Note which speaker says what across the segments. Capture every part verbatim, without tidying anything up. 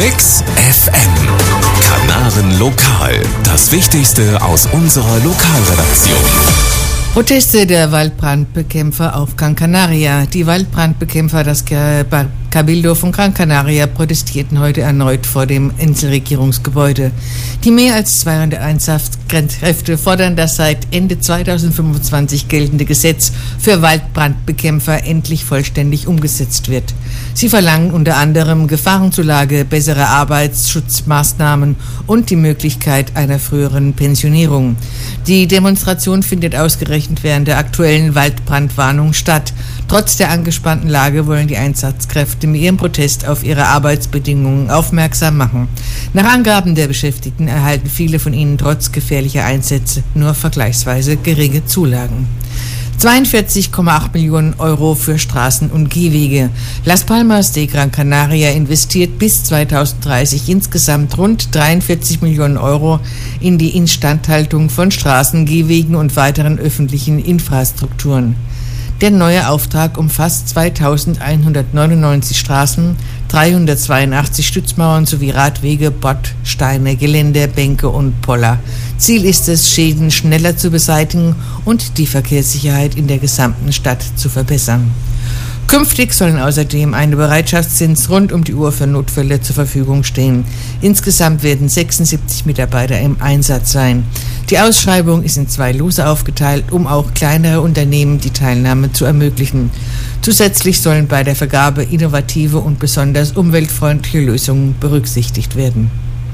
Speaker 1: Mix F M. Kanaren Lokal. Das Wichtigste aus unserer Lokalredaktion.
Speaker 2: Proteste der Waldbrandbekämpfer auf Gran Canaria. Die Waldbrandbekämpfer, das Cabildo von Gran Canaria, protestierten heute erneut vor dem Inselregierungsgebäude. Die mehr als zweihundert Einsatzkräfte fordern das seit Ende zweitausendfünfundzwanzig geltende Gesetz für Waldbrandbekämpfer endlich vollständig umgesetzt wird. Sie verlangen unter anderem Gefahrenzulage, bessere Arbeitsschutzmaßnahmen und die Möglichkeit einer früheren Pensionierung. Die Demonstration findet ausgerechnet während der aktuellen Waldbrandwarnung statt. Trotz der angespannten Lage wollen die Einsatzkräfte mit ihrem Protest auf ihre Arbeitsbedingungen aufmerksam machen. Nach Angaben der Beschäftigten erhalten viele von ihnen trotz gefährlicher Einsätze nur vergleichsweise geringe Zulagen. zweiundvierzig Komma acht Millionen Euro für Straßen und Gehwege. Las Palmas de Gran Canaria investiert bis zweitausenddreißig insgesamt rund dreiundvierzig Millionen Euro in die Instandhaltung von Straßen, Gehwegen und weiteren öffentlichen Infrastrukturen. Der neue Auftrag umfasst zweitausendeinhundertneunundneunzig Straßen, dreihundertzweiundachtzig Stützmauern sowie Radwege, Bordsteine, Geländer, Bänke und Poller. Ziel ist es, Schäden schneller zu beseitigen und die Verkehrssicherheit in der gesamten Stadt zu verbessern. Künftig sollen außerdem eine Bereitschaftsdienst rund um die Uhr für Notfälle zur Verfügung stehen. Insgesamt werden sechsundsiebzig Mitarbeiter im Einsatz sein. Die Ausschreibung ist in zwei Lose aufgeteilt, um auch kleinere Unternehmen die Teilnahme zu ermöglichen. Zusätzlich sollen bei der Vergabe innovative und besonders umweltfreundliche Lösungen berücksichtigt werden.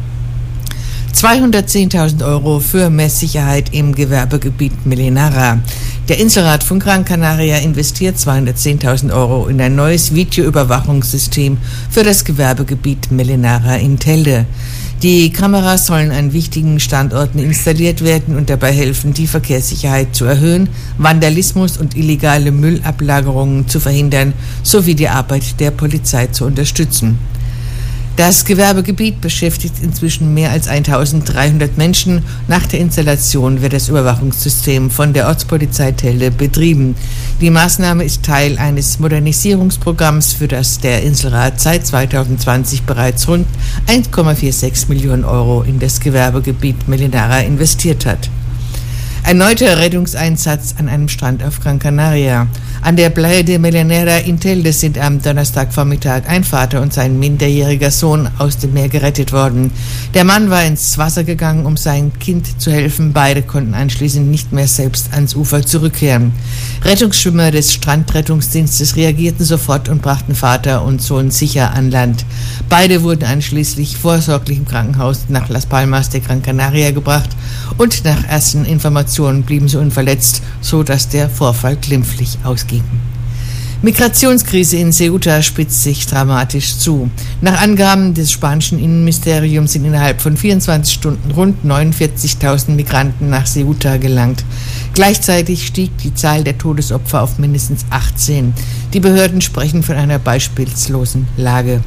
Speaker 2: zweihundertzehntausend Euro für mehr Sicherheit im Gewerbegebiet Melenara. Der Inselrat von Gran Canaria investiert zweihundertzehntausend Euro in ein neues Videoüberwachungssystem für das Gewerbegebiet Melenara in Telde. Die Kameras sollen an wichtigen Standorten installiert werden und dabei helfen, die Verkehrssicherheit zu erhöhen, Vandalismus und illegale Müllablagerungen zu verhindern, sowie die Arbeit der Polizei zu unterstützen. Das Gewerbegebiet beschäftigt inzwischen mehr als eintausenddreihundert Menschen. Nach der Installation wird das Überwachungssystem von der Ortspolizei Telde betrieben. Die Maßnahme ist Teil eines Modernisierungsprogramms, für das der Inselrat seit zweitausendzwanzig bereits rund eins Komma sechsundvierzig Millionen Euro in das Gewerbegebiet Melenara investiert hat. Erneuter Rettungseinsatz an einem Strand auf Gran Canaria. An der Playa de Melenara in Telde sind am Donnerstagvormittag ein Vater und sein minderjähriger Sohn aus dem Meer gerettet worden. Der Mann war ins Wasser gegangen, um seinem Kind zu helfen. Beide konnten anschließend nicht mehr selbst ans Ufer zurückkehren. Rettungsschwimmer des Strandrettungsdienstes reagierten sofort und brachten Vater und Sohn sicher an Land. Beide wurden anschließend vorsorglich im Krankenhaus nach Las Palmas de Gran Canaria gebracht und nach ersten Informationen blieben sie unverletzt, so dass der Vorfall glimpflich ausging. Migrationskrise in Ceuta spitzt sich dramatisch zu. Nach Angaben des spanischen Innenministeriums sind innerhalb von vierundzwanzig Stunden rund neunundvierzigtausend Migranten nach Ceuta gelangt. Gleichzeitig stieg die Zahl der Todesopfer auf mindestens achtzehn. Die Behörden sprechen von einer beispiellosen Lage.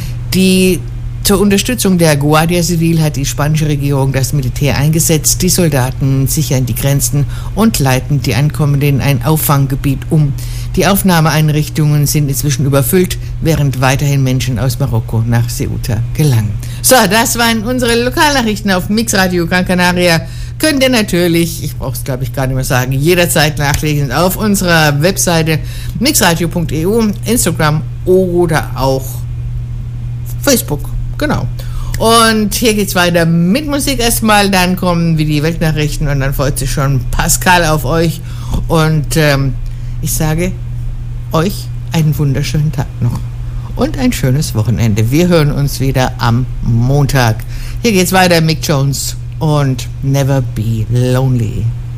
Speaker 2: Die Zur Unterstützung der Guardia Civil hat die spanische Regierung das Militär eingesetzt. Die Soldaten sichern die Grenzen und leiten die Ankommenden in ein Auffanggebiet um. Die Aufnahmeeinrichtungen sind inzwischen überfüllt, während weiterhin Menschen aus Marokko nach Ceuta gelangen. So, das waren unsere Lokalnachrichten auf Mixradio Gran Canaria. Könnt ihr natürlich, ich brauche es glaube ich gar nicht mehr sagen, jederzeit nachlesen auf unserer Webseite mixradio punkt e u, Instagram oder auch Facebook. Genau. Und hier geht's weiter mit Musik erstmal, dann kommen wie die Weltnachrichten und dann freut sich schon Pascal auf euch. Und ähm, ich sage euch einen wunderschönen Tag noch und ein schönes Wochenende. Wir hören uns wieder am Montag. Hier geht's weiter, Mick Jones und Never Be Lonely.